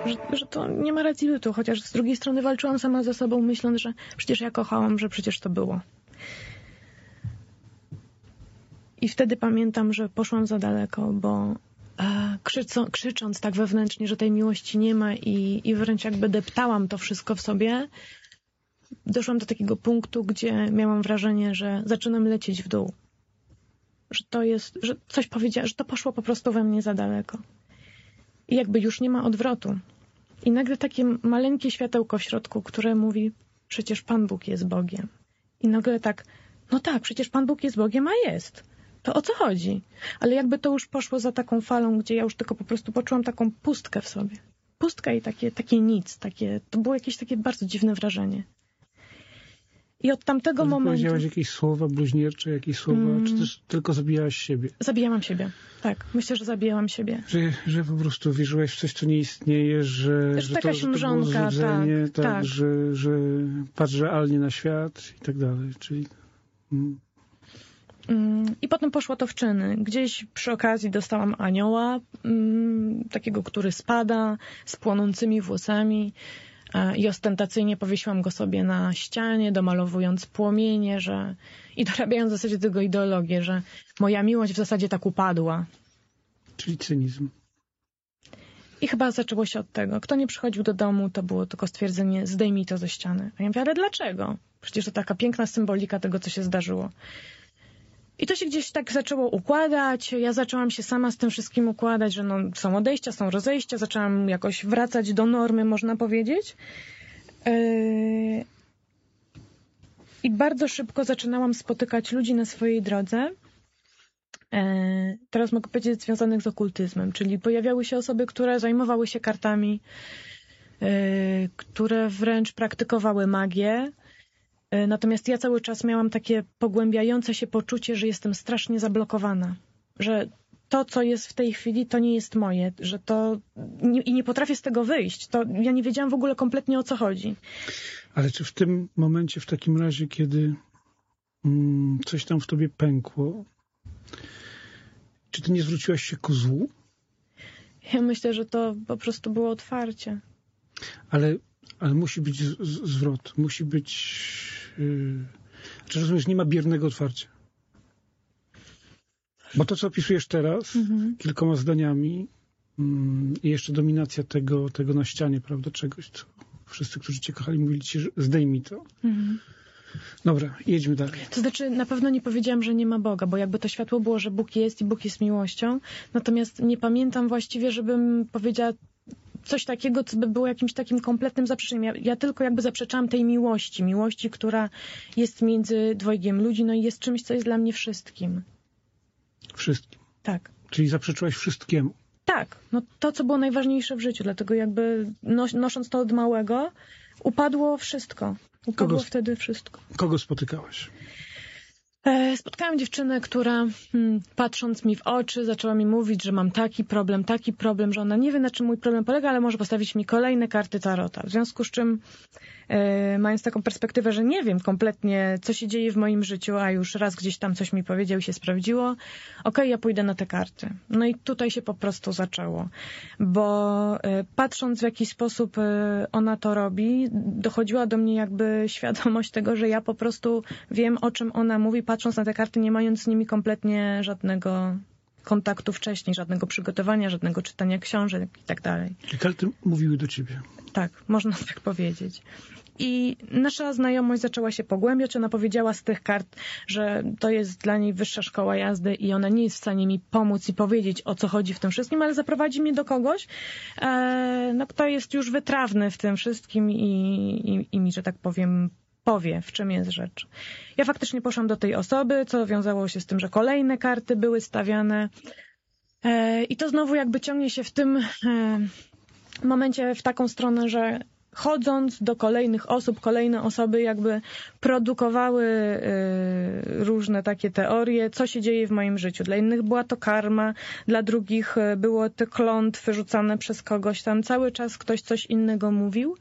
że to nie ma racji bytu, chociaż z drugiej strony walczyłam sama ze sobą, myśląc, że przecież ja kochałam, że przecież to było. I wtedy pamiętam, że poszłam za daleko, bo krzycząc tak wewnętrznie, że tej miłości nie ma i wręcz jakby deptałam to wszystko w sobie, doszłam do takiego punktu, gdzie miałam wrażenie, że zaczynam lecieć w dół. Że to jest, że coś powiedziała, że to poszło po prostu we mnie za daleko. I jakby już nie ma odwrotu. I nagle takie maleńkie światełko w środku, które mówi, przecież Pan Bóg jest Bogiem. I nagle tak, no tak, przecież Pan Bóg jest Bogiem, a jest. To o co chodzi? Ale jakby to już poszło za taką falą, gdzie ja już tylko po prostu poczułam taką pustkę w sobie. Pustka i takie nic. To było jakieś takie bardzo dziwne wrażenie. I od tamtego momentu... Powiedziałaś jakieś słowa bluźniercze, jakieś słowa, czy też tylko zabijałaś siebie? Zabijałam siebie, tak. Myślę, że zabijałam siebie. Że po prostu wierzyłaś w coś, co nie istnieje, że to było złudzenie, tak. Że patrz realnie na świat i tak dalej. Czyli... I potem poszło to w czyny. Gdzieś przy okazji dostałam anioła, takiego, który spada, z płonącymi włosami i ostentacyjnie powiesiłam go sobie na ścianie, domalowując płomienie, i dorabiając w zasadzie tego ideologię, że moja miłość w zasadzie tak upadła. Czyli cynizm. I chyba zaczęło się od tego. Kto nie przychodził do domu, to było tylko stwierdzenie, zdejmij to ze ściany. A ja mówię, ale dlaczego? Przecież to taka piękna symbolika tego, co się zdarzyło. I to się gdzieś tak zaczęło układać. Ja zaczęłam się sama z tym wszystkim układać, że są odejścia, są rozejścia. Zaczęłam jakoś wracać do normy, można powiedzieć. I bardzo szybko zaczynałam spotykać ludzi na swojej drodze. Teraz mogę powiedzieć związanych z okultyzmem. Czyli pojawiały się osoby, które zajmowały się kartami, które wręcz praktykowały magię. Natomiast ja cały czas miałam takie pogłębiające się poczucie, że jestem strasznie zablokowana. Że to, co jest w tej chwili, to nie jest moje. Że i nie potrafię z tego wyjść. Ja nie wiedziałam w ogóle kompletnie, o co chodzi. Ale czy w tym momencie, w takim razie, kiedy coś tam w tobie pękło, czy ty nie zwróciłaś się ku złu? Ja myślę, że to po prostu było otwarcie. Ale musi być zwrot. Musi być... Czy rozumiesz, nie ma biernego otwarcia? Bo to, co opisujesz teraz, kilkoma zdaniami i jeszcze dominacja tego na ścianie, prawda, czegoś, co wszyscy, którzy cię kochali, mówili ci, że zdejmij to. Dobra, jedźmy dalej. To znaczy, na pewno nie powiedziałam, że nie ma Boga, bo jakby to światło było, że Bóg jest i Bóg jest miłością. Natomiast nie pamiętam właściwie, żebym powiedziała coś takiego, co by było jakimś takim kompletnym zaprzeczeniem. Ja tylko jakby zaprzeczałam tej miłości, która jest między dwojgiem ludzi, no i jest czymś, co jest dla mnie wszystkim. Wszystkim? Tak. Czyli zaprzeczyłaś wszystkiemu? Tak. No to, co było najważniejsze w życiu, dlatego jakby nosząc to od małego, upadło wszystko. Wtedy wszystko. Kogo spotykałaś? Spotkałam dziewczynę, która patrząc mi w oczy zaczęła mi mówić, że mam taki problem, że ona nie wie, na czym mój problem polega, ale może postawić mi kolejne karty tarota. W związku z czym, mając taką perspektywę, że nie wiem kompletnie, co się dzieje w moim życiu, a już raz gdzieś tam coś mi powiedział i się sprawdziło, ja pójdę na te karty. No i tutaj się po prostu zaczęło. Bo patrząc w jaki sposób ona to robi, dochodziła do mnie jakby świadomość tego, że ja po prostu wiem, o czym ona mówi, patrząc na te karty, nie mając z nimi kompletnie żadnego kontaktu wcześniej, żadnego przygotowania, żadnego czytania książek i tak dalej. I karty mówiły do ciebie. Tak, można tak powiedzieć. I nasza znajomość zaczęła się pogłębiać. Ona powiedziała z tych kart, że to jest dla niej wyższa szkoła jazdy i ona nie jest w stanie mi pomóc i powiedzieć, o co chodzi w tym wszystkim, ale zaprowadzi mnie do kogoś, kto jest już wytrawny w tym wszystkim i mi, że tak powiem, powie, w czym jest rzecz. Ja faktycznie poszłam do tej osoby, co wiązało się z tym, że kolejne karty były stawiane. I to znowu jakby ciągnie się w tym momencie w taką stronę, że chodząc do kolejnych osób, kolejne osoby jakby produkowały różne takie teorie, co się dzieje w moim życiu. Dla innych była to karma, dla drugich było te klątwy rzucane przez kogoś tam. Cały czas ktoś coś innego mówił.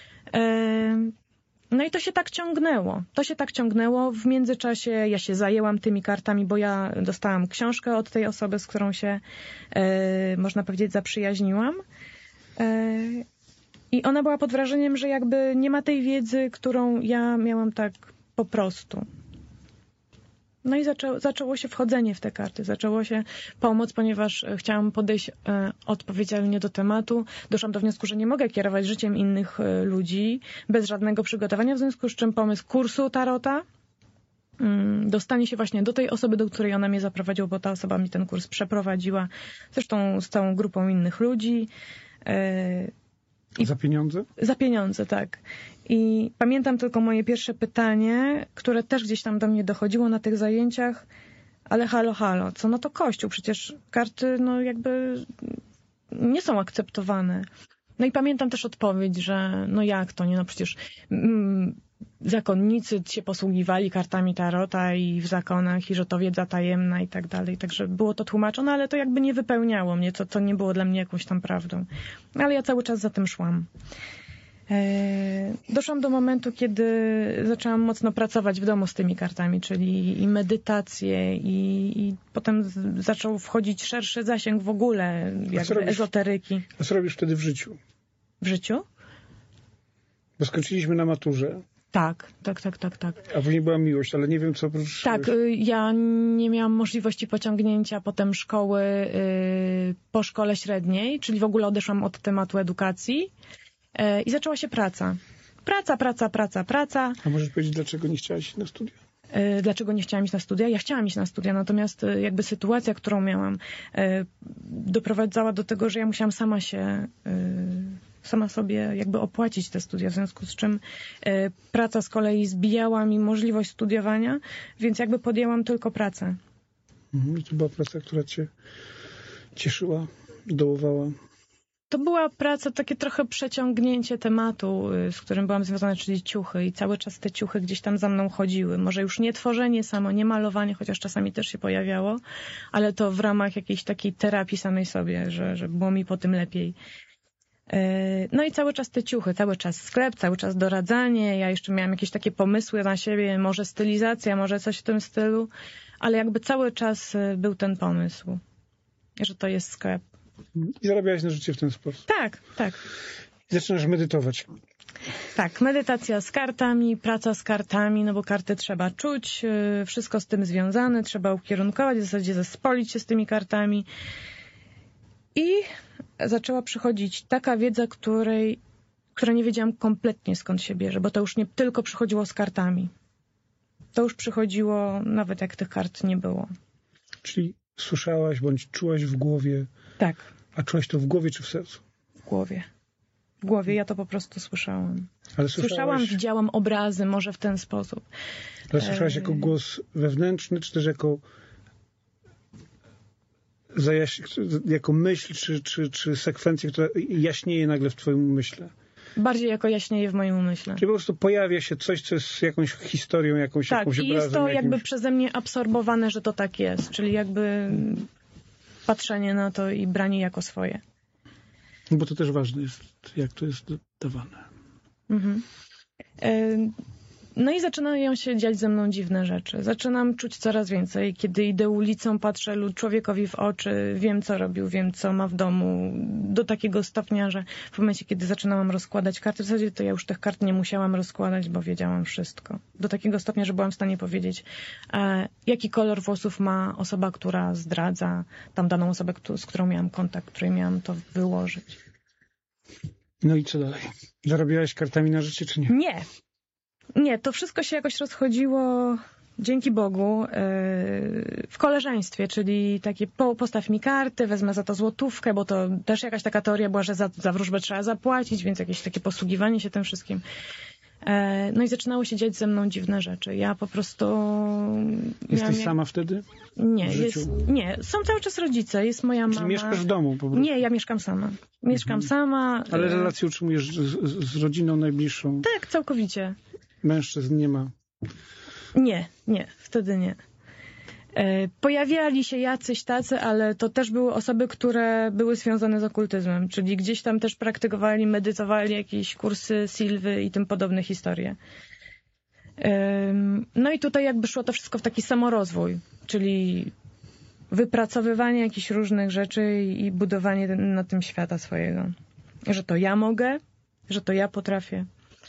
No i to się tak ciągnęło. W międzyczasie ja się zajęłam tymi kartami, bo ja dostałam książkę od tej osoby, z którą się, można powiedzieć, zaprzyjaźniłam. I ona była pod wrażeniem, że jakby nie ma tej wiedzy, którą ja miałam tak po prostu. No i zaczęło się wchodzenie w te karty, zaczęło się pomoc, ponieważ chciałam podejść odpowiedzialnie do tematu. Doszłam do wniosku, że nie mogę kierować życiem innych ludzi bez żadnego przygotowania, w związku z czym pomysł kursu tarota, dostanie się właśnie do tej osoby, do której ona mnie zaprowadziła, bo ta osoba mi ten kurs przeprowadziła, zresztą z całą grupą innych ludzi. Za pieniądze? Za pieniądze, tak. I pamiętam tylko moje pierwsze pytanie, które też gdzieś tam do mnie dochodziło na tych zajęciach, ale halo, co no to Kościół? Przecież karty no jakby nie są akceptowane. No i pamiętam też odpowiedź, że no jak to nie, no przecież zakonnicy się posługiwali kartami tarota i w zakonach i że to wiedza tajemna i tak dalej. Także było to tłumaczone, ale to jakby nie wypełniało mnie, to nie było dla mnie jakąś tam prawdą. Ale ja cały czas za tym szłam. Doszłam do momentu, kiedy zaczęłam mocno pracować w domu z tymi kartami, czyli i medytacje i potem zaczął wchodzić szerszy zasięg w ogóle jakby ezoteryki. A co robisz wtedy w życiu? W życiu? Bo skończyliśmy na maturze. Tak. A później była miłość, ale nie wiem co oprócz... Tak, ja nie miałam możliwości pociągnięcia potem szkoły po szkole średniej, czyli w ogóle odeszłam od tematu edukacji i zaczęła się praca. Praca. A możesz powiedzieć, dlaczego nie chciałaś iść na studia? Dlaczego nie chciałam iść na studia? Ja chciałam iść na studia, natomiast jakby sytuacja, którą miałam, doprowadzała do tego, że ja musiałam sama sobie jakby opłacić te studia, w związku z czym praca z kolei zbijała mi możliwość studiowania, więc jakby podjęłam tylko pracę. I to była praca, która cię cieszyła, dołowała? To była praca, takie trochę przeciągnięcie tematu, z którym byłam związana, czyli ciuchy i cały czas te ciuchy gdzieś tam za mną chodziły. Może już nie tworzenie samo, nie malowanie, chociaż czasami też się pojawiało, ale to w ramach jakiejś takiej terapii samej sobie, że było mi po tym lepiej. No i cały czas te ciuchy, cały czas sklep, cały czas doradzanie. Ja jeszcze miałam jakieś takie pomysły na siebie, może stylizacja, może coś w tym stylu, ale jakby cały czas był ten pomysł, że to jest sklep. I zarabiałaś na życie w ten sposób. Tak. I zaczynasz medytować. Tak, medytacja z kartami, praca z kartami, no bo karty trzeba czuć, wszystko z tym związane, trzeba ukierunkować, w zasadzie zespolić się z tymi kartami. I zaczęła przychodzić taka wiedza, która nie wiedziałam kompletnie skąd się bierze, bo to już nie tylko przychodziło z kartami. To już przychodziło nawet jak tych kart nie było. Czyli słyszałaś bądź czułaś w głowie. Tak. A czułaś to w głowie czy w sercu? W głowie. W głowie ja to po prostu słyszałam. Ale słyszałam, widziałam obrazy, może w ten sposób. Ale słyszałaś jako głos wewnętrzny, czy też jako myśl, czy sekwencję, która jaśnieje nagle w twoim umyśle? Bardziej jako jaśnieje w moim umyśle. Czyli po prostu pojawia się coś, co jest jakąś historią, jakąś tak, obrazem. Tak, i jest to jakby przeze mnie absorbowane, że to tak jest. Czyli jakby patrzenie na to i branie jako swoje. Bo to też ważne jest, jak to jest dawane. Mhm. No i zaczynają się dziać ze mną dziwne rzeczy. Zaczynam czuć coraz więcej. Kiedy idę ulicą, patrzę człowiekowi w oczy, wiem co robił, wiem co ma w domu. Do takiego stopnia, że w momencie, kiedy zaczynałam rozkładać karty, w zasadzie to ja już tych kart nie musiałam rozkładać, bo wiedziałam wszystko. Do takiego stopnia, że byłam w stanie powiedzieć, jaki kolor włosów ma osoba, która zdradza tam daną osobę, z którą miałam kontakt, której miałam to wyłożyć. No i co dalej? Zarabiałaś kartami na życie, czy nie? Nie, to wszystko się jakoś rozchodziło, dzięki Bogu, w koleżeństwie, czyli takie postaw mi karty, wezmę za to złotówkę, bo to też jakaś taka teoria była, że za wróżbę trzeba zapłacić, więc jakieś takie posługiwanie się tym wszystkim. No i zaczynało się dziać ze mną dziwne rzeczy. Ja po prostu... Jesteś sama wtedy? Nie, są cały czas rodzice, jest moja mama. Czyli mieszkasz w domu po prostu? Nie, ja mieszkam sama. Mieszkam sama. Ale relacje utrzymujesz z rodziną najbliższą? Tak, całkowicie. Mężczyzn nie ma? Nie, wtedy nie. Pojawiali się jacyś tacy, ale to też były osoby, które były związane z okultyzmem, czyli gdzieś tam też praktykowali, medytowali jakieś kursy Silwy i tym podobne historie. No i tutaj jakby szło to wszystko w taki samorozwój, czyli wypracowywanie jakichś różnych rzeczy i budowanie na tym świata swojego. Że to ja mogę, że to ja potrafię.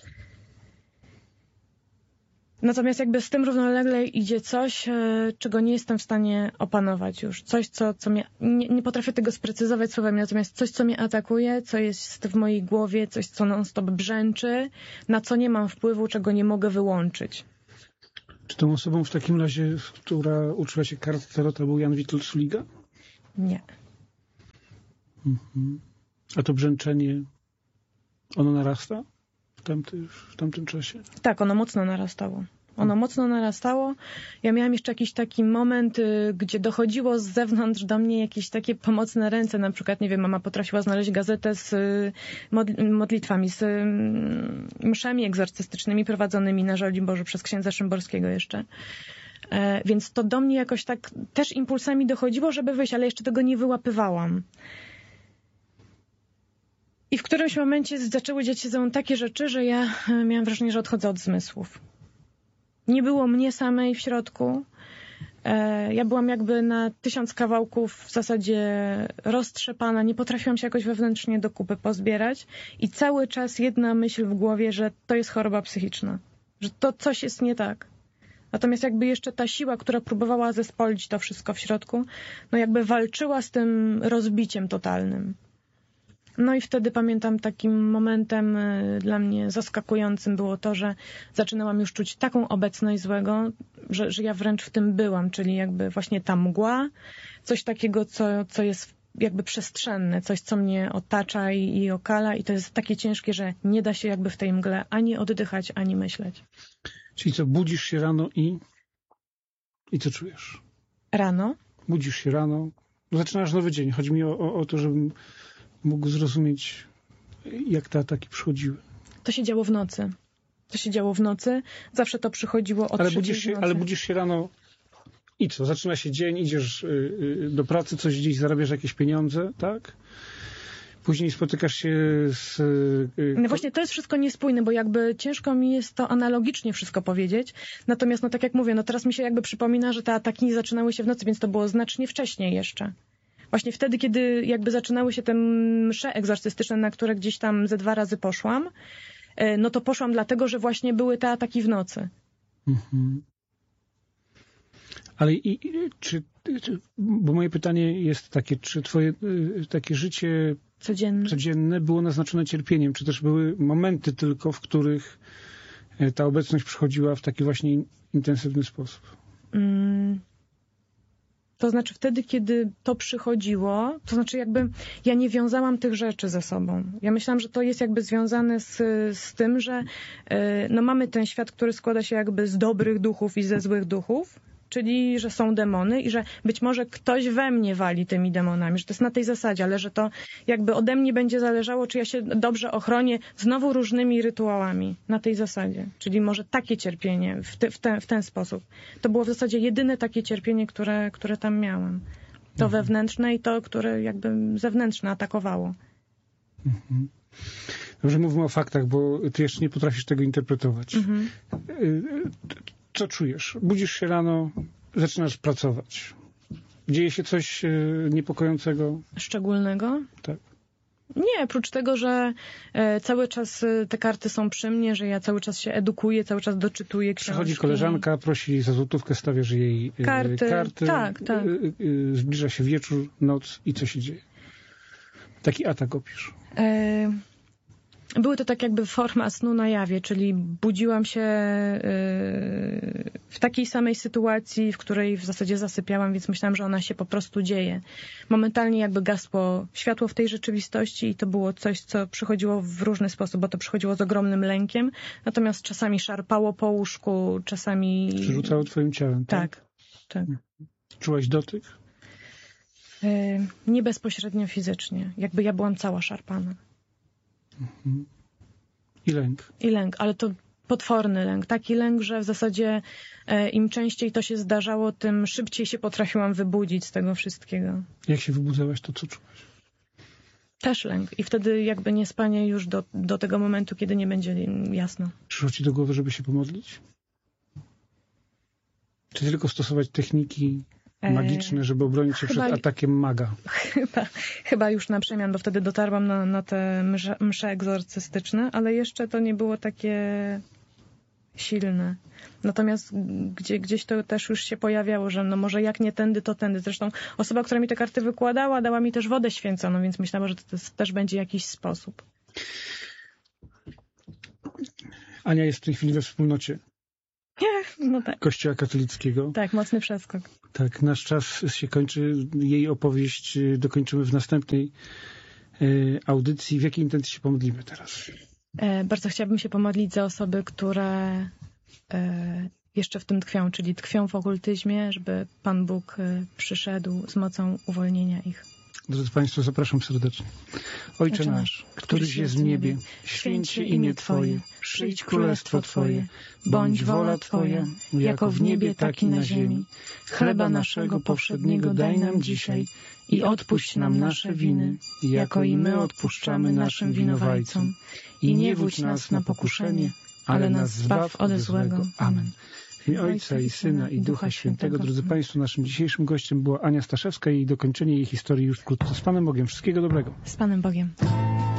Natomiast jakby z tym równolegle idzie coś, czego nie jestem w stanie opanować już. Coś, co mnie... Nie potrafię tego sprecyzować słowami, natomiast coś, co mnie atakuje, co jest w mojej głowie, coś, co non-stop brzęczy, na co nie mam wpływu, czego nie mogę wyłączyć. Czy tą osobą w takim razie, która uczyła się kart tarota, był Jan Witold Suliga? Nie. Mhm. A to brzęczenie, ono narasta w tamtym czasie? Tak, ono mocno narastało. Ja miałam jeszcze jakiś taki moment, gdzie dochodziło z zewnątrz do mnie jakieś takie pomocne ręce. Na przykład, nie wiem, mama potrafiła znaleźć gazetę z modlitwami, z mszami egzorcystycznymi prowadzonymi na Żoliborzu przez księdza Szymborskiego jeszcze. Więc to do mnie jakoś tak też impulsami dochodziło, żeby wyjść, ale jeszcze tego nie wyłapywałam. I w którymś momencie zaczęły dziać się ze mną takie rzeczy, że ja miałam wrażenie, że odchodzę od zmysłów. Nie było mnie samej w środku. Ja byłam jakby na 1000 kawałków w zasadzie roztrzepana. Nie potrafiłam się jakoś wewnętrznie do kupy pozbierać. I cały czas jedna myśl w głowie, że to jest choroba psychiczna. Że to coś jest nie tak. Natomiast jakby jeszcze ta siła, która próbowała zespolić to wszystko w środku, no jakby walczyła z tym rozbiciem totalnym. No i wtedy pamiętam takim momentem dla mnie zaskakującym było to, że zaczynałam już czuć taką obecność złego, że ja wręcz w tym byłam, czyli jakby właśnie ta mgła, coś takiego, co jest jakby przestrzenne, coś, co mnie otacza i okala i to jest takie ciężkie, że nie da się jakby w tej mgle ani oddychać, ani myśleć. Czyli co, budzisz się rano i co czujesz? Rano? Budzisz się rano, zaczynasz nowy dzień. Chodzi mi o to, żebym mógł zrozumieć, jak te ataki przychodziły. To się działo w nocy. Zawsze to przychodziło od 3:00 Ale budzisz się rano i co? Zaczyna się dzień, idziesz do pracy, coś gdzieś zarabiasz jakieś pieniądze, tak? Później spotykasz się z... No właśnie, to jest wszystko niespójne, bo jakby ciężko mi jest to analogicznie wszystko powiedzieć. Natomiast, no tak jak mówię, no teraz mi się jakby przypomina, że te ataki zaczynały się w nocy, więc to było znacznie wcześniej jeszcze. Właśnie wtedy, kiedy jakby zaczynały się te msze egzorcystyczne, na które gdzieś tam ze 2 razy poszłam, no to poszłam dlatego, że właśnie były te ataki w nocy. Mhm. Ale bo moje pytanie jest takie, czy twoje takie życie codzienne było naznaczone cierpieniem, czy też były momenty tylko, w których ta obecność przychodziła w taki właśnie intensywny sposób? To znaczy wtedy, kiedy to przychodziło, to znaczy jakby ja nie wiązałam tych rzeczy ze sobą. Ja myślałam, że to jest jakby związane z tym, że no mamy ten świat, który składa się jakby z dobrych duchów i ze złych duchów, czyli że są demony i że być może ktoś we mnie wali tymi demonami, że to jest na tej zasadzie, ale że to jakby ode mnie będzie zależało, czy ja się dobrze ochronię znowu różnymi rytuałami na tej zasadzie. Czyli może takie cierpienie w ten sposób. To było w zasadzie jedyne takie cierpienie, które tam miałam. To wewnętrzne i to, które jakby zewnętrzne atakowało. Mhm. Dobrze, mówmy o faktach, bo ty jeszcze nie potrafisz tego interpretować. Mhm. Co czujesz? Budzisz się rano, zaczynasz pracować. Dzieje się coś niepokojącego? Szczególnego? Tak. Nie, oprócz tego, że cały czas te karty są przy mnie, że ja cały czas się edukuję, cały czas doczytuję książki. Przychodzi koleżanka, prosi za złotówkę, stawiasz jej karty. Tak. Zbliża się wieczór, noc i co się dzieje? Taki atak opisz. Były to tak jakby forma snu na jawie, czyli budziłam się w takiej samej sytuacji, w której w zasadzie zasypiałam, więc myślałam, że ona się po prostu dzieje. Momentalnie jakby gasło światło w tej rzeczywistości i to było coś, co przychodziło w różny sposób, bo to przychodziło z ogromnym lękiem, natomiast czasami szarpało po łóżku, czasami... Przerzucało twoim ciałem, tak? Tak. Czułaś dotyk? Nie bezpośrednio fizycznie. Jakby ja byłam cała szarpana. Mhm. I lęk, ale to potworny lęk. Taki lęk, że w zasadzie im częściej to się zdarzało, tym szybciej się potrafiłam wybudzić z tego wszystkiego. Jak się wybudzałaś, to co czułaś? Też lęk. I wtedy jakby nie spanie już do tego momentu, kiedy nie będzie jasno. Przyszło ci do głowy, żeby się pomodlić? Czy tylko stosować techniki magiczne, żeby obronić się przed atakiem maga. Chyba już na przemian, bo wtedy dotarłam na te msze egzorcystyczne, ale jeszcze to nie było takie silne. Natomiast gdzieś to też już się pojawiało, że no może jak nie tędy, to tędy. Zresztą osoba, która mi te karty wykładała, dała mi też wodę święconą, więc myślałam, że to też będzie jakiś sposób. Ania jest w tej chwili we wspólnocie no tak. Kościoła katolickiego. Tak, mocny przeskok. Tak, nasz czas się kończy. Jej opowieść dokończymy w następnej audycji. W jakiej intencji się pomodlimy teraz? Bardzo chciałabym się pomodlić za osoby, które jeszcze w tym tkwią, czyli tkwią w okultyzmie, żeby Pan Bóg przyszedł z mocą uwolnienia ich. Drodzy Państwo, zapraszam serdecznie. Ojcze nasz, któryś jest w niebie, święć się imię Twoje, przyjdź królestwo Twoje, bądź wola Twoja, jako w niebie, tak i na ziemi. Chleba naszego powszedniego daj nam dzisiaj i odpuść nam nasze winy, jako i my odpuszczamy naszym winowajcom. I nie wódź nas na pokuszenie, ale nas zbaw od złego. Amen. W imię Ojca i Syna i Ducha Świętego. Drodzy Państwo, naszym dzisiejszym gościem była Ania Staszewska i dokończenie jej historii już wkrótce. Z Panem Bogiem. Wszystkiego dobrego. Z Panem Bogiem.